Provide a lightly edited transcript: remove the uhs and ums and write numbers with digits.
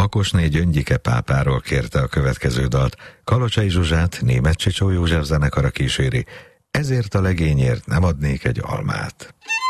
Makosné Gyöngyike pápáról kérte a következő dalt. Kalocsai Zsuzsát Németh Csicsó József zenekara kíséri. Ezért a legényért nem adnék egy almát.